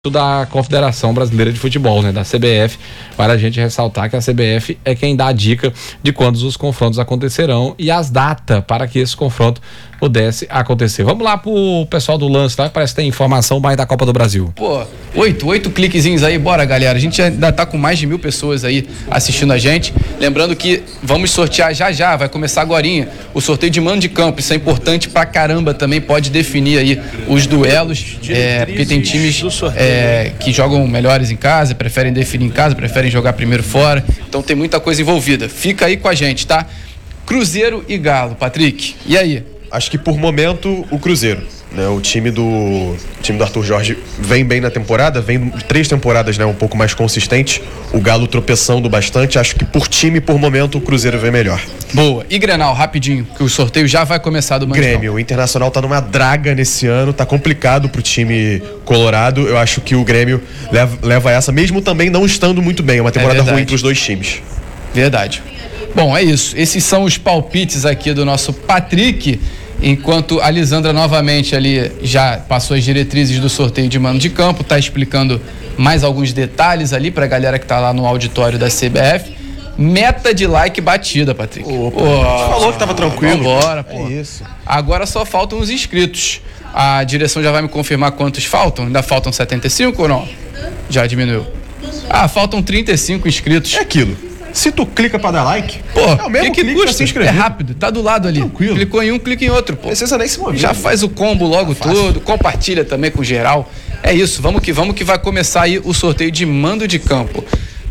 da Confederação Brasileira de Futebol, né, da CBF. Vale a gente ressaltar que a CBF é quem dá a dica de quando os confrontos acontecerão e as datas para que esse confronto pudesse acontecer. Vamos lá pro pessoal do lance, tá? Parece que tem informação mais da Copa do Brasil. Pô, oito cliquezinhos aí, bora galera, a gente ainda tá com mais de 1.000 pessoas aí assistindo a gente, lembrando que vamos sortear já, vai começar agorinha, o sorteio de mando de campo, isso é importante pra caramba também, pode definir aí os duelos, porque tem times que jogam melhores em casa, preferem definir em casa, preferem jogar primeiro fora, então tem muita coisa envolvida, fica aí com a gente, tá? Cruzeiro e Galo, Patrick, e aí? Acho que por momento o Cruzeiro, né? O time do Arthur Jorge vem bem na temporada, vem 3 temporadas, né, um pouco mais consistente. O Galo tropeçando bastante. Acho que por time, por momento, o Cruzeiro vem melhor. Boa. E Grenal, rapidinho, que o sorteio já vai começar do Mandão. Grêmio, o Internacional tá numa draga nesse ano, tá complicado pro time colorado. Eu acho que o Grêmio leva essa, mesmo também não estando muito bem. É uma temporada ruim pros dois times. Verdade. Bom, é isso. Esses são os palpites aqui do nosso Patrick. Enquanto a Lisandra novamente ali já passou as diretrizes do sorteio de mando de campo, tá explicando mais alguns detalhes ali pra galera que tá lá no auditório da CBF. Meta de like batida, Patrick. Falou que tava tranquilo. Vambora, pô. É isso. Agora só faltam os inscritos. A direção já vai me confirmar quantos faltam? Ainda faltam 75 ou não? Já diminuiu. Faltam 35 inscritos. É aquilo. Se tu clica pra dar like, é o mesmo que clique custa? pra se inscrever. É rápido, tá do lado ali. Tranquilo. Clicou em um, clica em outro, pô. Não precisa nem se mover. Já faz o combo logo todo, compartilha também com geral. É isso, vamos que vai começar aí o sorteio de mando de campo.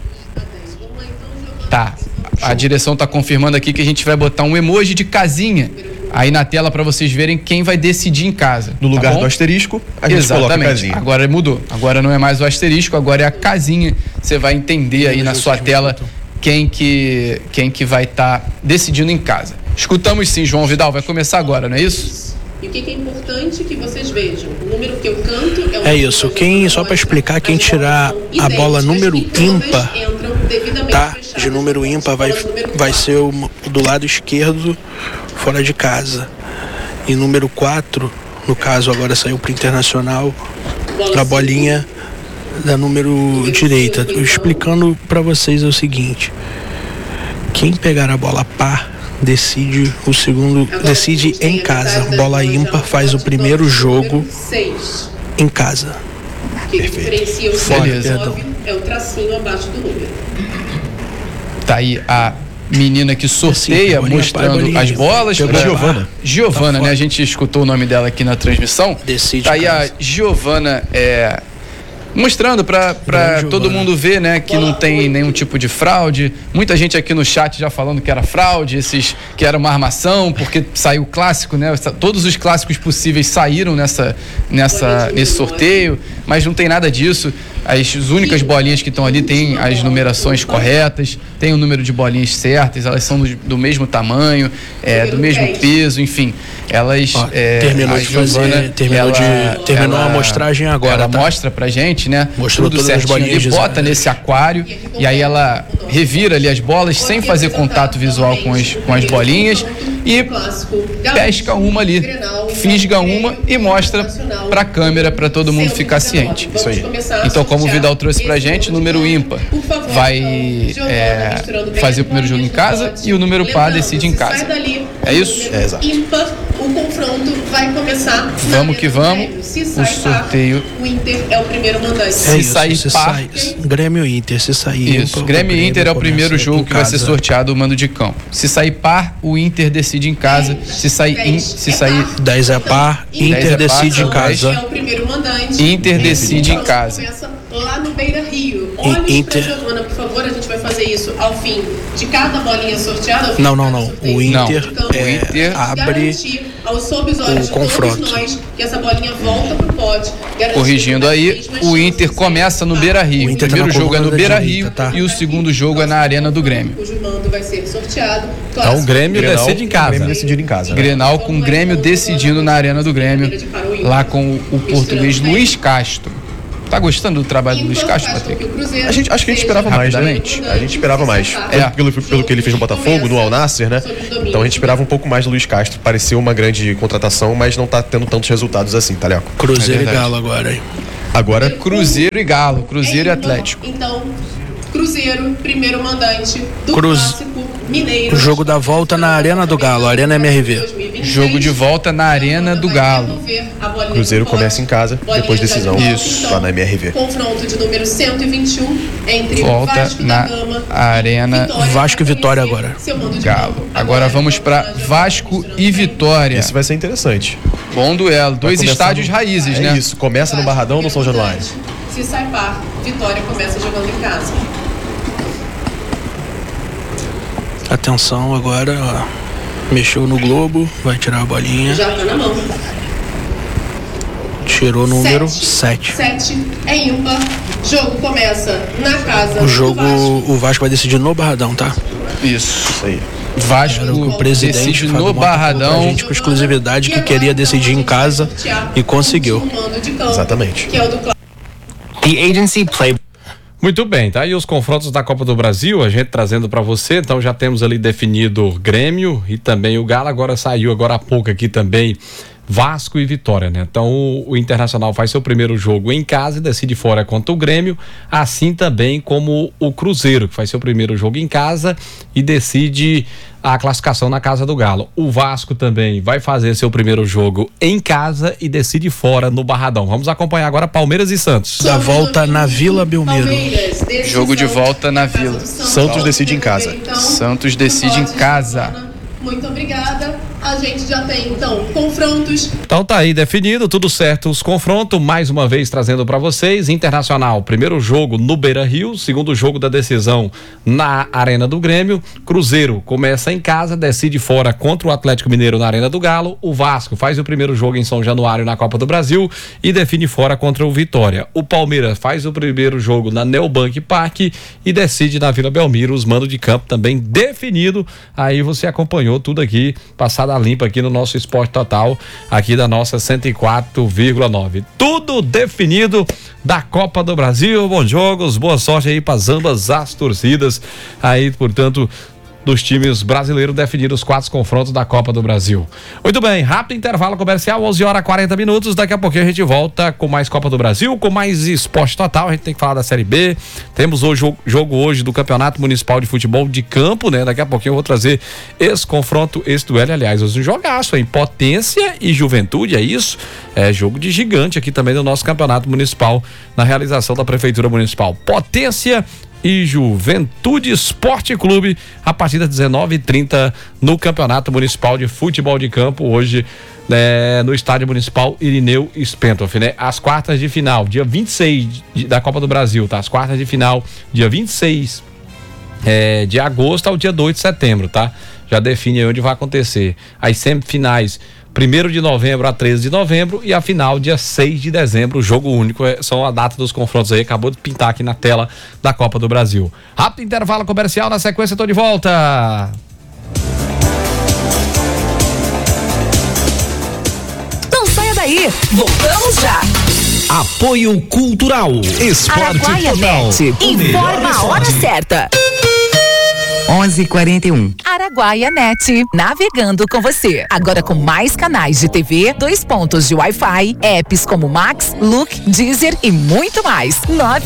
Tá, a direção tá confirmando aqui que a gente vai botar um emoji de casinha aí na tela pra vocês verem quem vai decidir em casa. No lugar do asterisco, a gente coloca a casinha. Agora mudou, agora não é mais o asterisco, agora é a casinha. Você vai entender aí na sua tela quem que vai estar decidindo em casa. Escutamos sim, João Vidal, vai começar agora, não é isso? E o que é importante que vocês vejam, o número que eu canto é o É isso, só para explicar, quem tirar a bola número ímpar, tá? De número ímpar vai ser o do lado esquerdo, fora de casa. E número 4, no caso agora saiu pro Internacional, a bolinha da número direita. Explicando para vocês é o seguinte: quem pegar a bola par decide o segundo, decide em casa. Bola ímpar faz o primeiro jogo em casa. Que diferencia o 9 é o tracinho abaixo do número. Tá aí a menina que sorteia, mostrando as bolas. Giovana, né? A gente escutou o nome dela aqui na transmissão. Decide tá aí a Giovana mostrando para todo mundo ver, né, que não tem nenhum tipo de fraude. Muita gente aqui no chat já falando que era fraude, que era uma armação, porque saiu o clássico, né? Todos os clássicos possíveis saíram nesse sorteio, mas não tem nada disso. As únicas bolinhas que estão ali têm as numerações corretas, tem o número de bolinhas certas, elas são do mesmo tamanho, do mesmo peso, enfim. Elas terminou a amostragem agora. Ela mostra pra gente, né? Mostrou tudo todas as certinho bolinhas, ali, bota nesse aquário e aí ela revira ali as bolas sem fazer contato visual com as bolinhas e pesca uma ali, fisga uma e mostra pra câmera pra todo mundo ficar ciente. Isso aí. Então, como o Vidal trouxe pra gente, o número ímpar vai fazer o primeiro jogo em casa e o número par decide em casa. É isso? É, exato. Ímpar, o confronto vai começar. Vamos que vamos. Se O sai sorteio. par, o Inter é o primeiro mandante. Se sair par. Grêmio e Inter, se sair. Isso, Grêmio e Inter é o primeiro jogo que vai ser sorteado o mando de campo. Se sair par, o Inter decide em casa. Se sair 10 é par, Inter decide em casa. É o primeiro mandante. Inter decide em casa. Começa lá no Beira Rio. Olha Inter... pra Giovana, por favor, a gente vai fazer isso ao fim de cada bolinha sorteada. Não. O Inter, O Inter abre o confronto. Que essa bolinha volta pro pote. Corrigindo aí, o Inter começa no Beira Rio. O primeiro jogo é no Beira Rio e o segundo jogo é na Arena do Grêmio. Cujo mando vai ser sorteado. Então o Grêmio decide em casa. Grêmio decidido em casa. Grenal com Grêmio decidindo na Arena do Grêmio, lá com o português Luiz Castro. Tá gostando do trabalho do Luiz Castro, Patrick? Acho que a gente esperava mais, né? A gente esperava mais. Pelo que ele fez no Botafogo, no Al Nassr, né? Então a gente esperava um pouco mais do Luiz Castro. Pareceu uma grande contratação, mas não tá tendo tantos resultados assim, Taleco. Cruzeiro e Galo agora, hein? Agora Cruzeiro e Galo, Cruzeiro e Atlético. Então, Cruzeiro, primeiro mandante do Clássico Mineiro. O jogo da volta na Arena do Galo, Arena MRV. Jogo de volta na Arena do Galo. Cruzeiro começa em casa, depois decisão lá na MRV. Confronto de número 121 entre volta Vasco na da Gama, Arena Vasco e Vitória agora. Galo. Agora vamos para Vasco e Vitória. Isso vai ser interessante. Bom duelo, dois estádios raízes, né? Isso, começa no Barradão ou no São Januário? Se sai par, Vitória começa jogando em casa. Atenção agora, ó. Mexeu no globo, vai tirar a bolinha. Já tá na mão. Tirou o número 7. 7 é ímpar. Jogo começa na casa O jogo, do Vasco. o Vasco vai decidir no Barradão, tá? Isso aí. Vasco Era o que o presidente decide Fábio no Mota falou pra Barradão. gente com exclusividade que queria decidir em casa e conseguiu. Exatamente. Que é o do Clássico. The agency play. Muito bem, tá aí os confrontos da Copa do Brasil, a gente trazendo para você. Então já temos ali definido o Grêmio e também o Galo. Agora saiu agora há pouco aqui também Vasco e Vitória, né? Então o Internacional faz seu primeiro jogo em casa e decide fora contra o Grêmio, assim também como o Cruzeiro, que faz seu primeiro jogo em casa e decide a classificação na casa do Galo. O Vasco também vai fazer seu primeiro jogo em casa e decide fora no Barradão. Vamos acompanhar agora Palmeiras e Santos. Da volta na Vila Belmiro. Jogo de volta na Vila. Santos decide em casa. Santos decide em casa. Muito obrigada. A gente já tem, então, confrontos. Então tá aí definido, tudo certo os confrontos, mais uma vez trazendo para vocês. Internacional, primeiro jogo no Beira-Rio, segundo jogo da decisão na Arena do Grêmio. Cruzeiro começa em casa, decide fora contra o Atlético Mineiro na Arena do Galo. O Vasco faz o primeiro jogo em São Januário na Copa do Brasil e define fora contra o Vitória. O Palmeiras faz o primeiro jogo na Neobank Park e decide na Vila Belmiro. Os mandos de campo também definido. Aí você acompanhou tudo aqui, passado limpa aqui no nosso Esporte Total, aqui da nossa 104,9. Tudo definido da Copa do Brasil. Bons jogos, boa sorte aí para ambas as torcidas. Aí, portanto, dos times brasileiros definindo os 4 confrontos da Copa do Brasil. Muito bem, rápido intervalo comercial, 11h40. Daqui a pouquinho a gente volta com mais Copa do Brasil, com mais Esporte Total. A gente tem que falar da Série B. Temos hoje jogo hoje do Campeonato Municipal de Futebol de Campo, né? Daqui a pouquinho eu vou trazer esse confronto, esse duelo, aliás, hoje um jogaço, hein? Potência e Juventude, é isso? É jogo de gigante aqui também no nosso Campeonato Municipal, na realização da Prefeitura Municipal. Potência e Juventude Esporte Clube, a partir das 19h30 no Campeonato Municipal de Futebol de Campo, hoje no Estádio Municipal Irineu Spentoff, né? As quartas de final, dia 26 da Copa do Brasil, tá? As quartas de final, dia 26 de agosto ao dia 2 de setembro, tá? Já define aí onde vai acontecer. As semifinais, 1º de novembro a 13 de novembro e a final dia 6 de dezembro, jogo único, são a data dos confrontos aí, acabou de pintar aqui na tela da Copa do Brasil. Rápido intervalo comercial, na sequência tô de volta. Não saia daí, voltamos já. Apoio Cultural, Esporte Araguaia Total. Net, informa a hora certa. 11h41. Araguaia Net, navegando com você. Agora com mais canais de TV, 2 pontos de Wi-Fi, apps como Max, Look, Deezer e muito mais.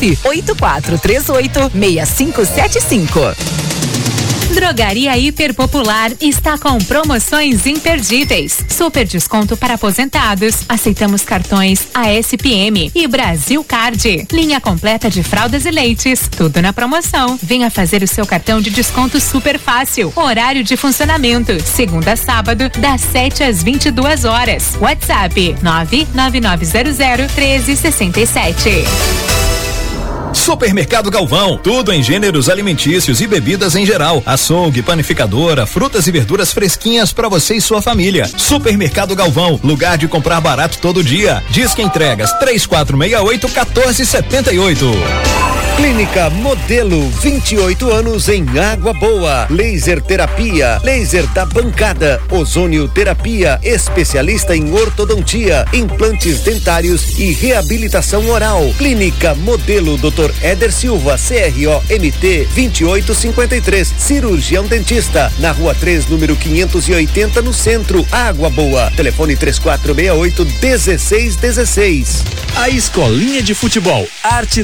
984386575. Drogaria Hiper Popular está com promoções imperdíveis. Super desconto para aposentados. Aceitamos cartões ASPM e Brasil Card. Linha completa de fraldas e leites. Tudo na promoção. Venha fazer o seu cartão de desconto super fácil. Horário de funcionamento. Segunda a sábado, das 7 às 22 horas. WhatsApp 999001367. Supermercado Galvão, tudo em gêneros alimentícios e bebidas em geral. Açougue, panificadora, frutas e verduras fresquinhas para você e sua família. Supermercado Galvão, lugar de comprar barato todo dia. Disque entregas 3468-1478. Clínica Modelo, 28 anos em Água Boa. Laser terapia, laser da bancada, ozônio terapia, especialista em ortodontia, implantes dentários e reabilitação oral. Clínica Modelo, Dr. Éder Silva, CRO-MT 2853, cirurgião dentista, na Rua 3, número 580, no centro, Água Boa. Telefone 3468-1616. A Escolinha de Futebol Arte